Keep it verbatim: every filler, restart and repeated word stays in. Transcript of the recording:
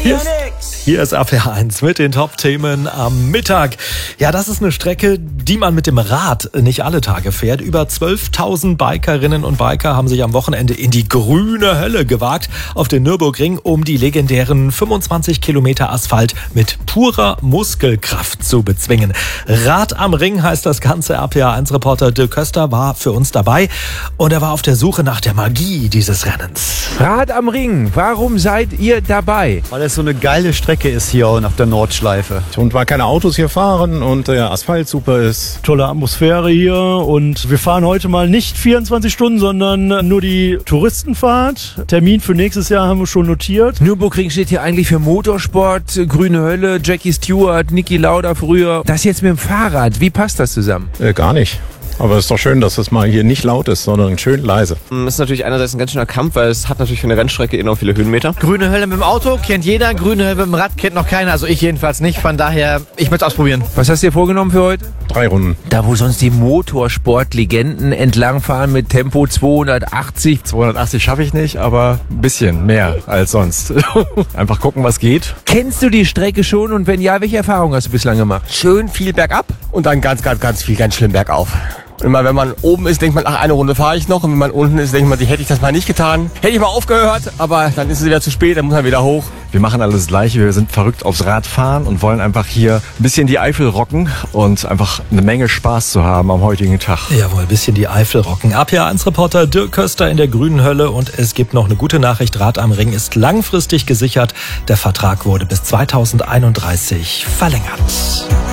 Hier ist, hier ist A P H eins mit den Top-Themen am Mittag. Ja, das ist eine Strecke, die man mit dem Rad nicht alle Tage fährt. Über zwölftausend Bikerinnen und Biker haben sich am Wochenende in die grüne Hölle gewagt auf den Nürburgring, um die legendären fünfundzwanzig Kilometer Asphalt mit purer Muskelkraft zu bezwingen. Rad am Ring heißt das Ganze. A P H eins-Reporter Dirk Köster war für uns dabei und er war auf der Suche nach der Magie dieses Rennens. Rad am Ring, warum seid ihr dabei? Weil es so eine geile Strecke ist hier auf der Nordschleife. Und weil keine Autos hier fahren und der Asphalt super ist. Tolle Atmosphäre hier und wir fahren heute mal nicht vierundzwanzig Stunden, sondern nur die Touristenfahrt. Termin für nächstes Jahr haben wir schon notiert. Nürburgring steht hier eigentlich für Motorsport, grüne Hölle, Jackie Stewart, Niki Lauda früher. Das jetzt mit dem Fahrrad, wie passt das zusammen? Äh, gar nicht. Aber es ist doch schön, dass es mal hier nicht laut ist, sondern schön leise. Das ist natürlich einerseits ein ganz schöner Kampf, weil es hat natürlich für eine Rennstrecke enorm viele Höhenmeter. Grüne Hölle mit dem Auto kennt jeder, grüne Hölle mit dem Rad kennt noch keiner, also ich jedenfalls nicht. Von daher, ich möchte es ausprobieren. Was hast du dir vorgenommen für heute? Drei Runden. Da, wo sonst die Motorsportlegenden entlangfahren mit Tempo zweihundertachtzig. zweihundertachtzig schaffe ich nicht, aber ein bisschen mehr als sonst. Einfach gucken, was geht. Kennst du die Strecke schon und wenn ja, welche Erfahrungen hast du bislang gemacht? Schön viel bergab und dann ganz, ganz, ganz viel, ganz schlimm bergauf. Und immer wenn man oben ist, denkt man, ach, eine Runde fahre ich noch. Und wenn man unten ist, denkt man, die hätte ich das mal nicht getan. Hätte ich mal aufgehört, aber dann ist es wieder zu spät, dann muss man wieder hoch. Wir machen alles das Gleiche. Wir sind verrückt aufs Radfahren und wollen einfach hier ein bisschen die Eifel rocken und einfach eine Menge Spaß zu haben am heutigen Tag. Jawohl, ein bisschen die Eifel rocken. A P H eins-Reporter Dirk Köster in der grünen Hölle und es gibt noch eine gute Nachricht. Rad am Ring ist langfristig gesichert. Der Vertrag wurde bis zweitausendeinunddreißig verlängert.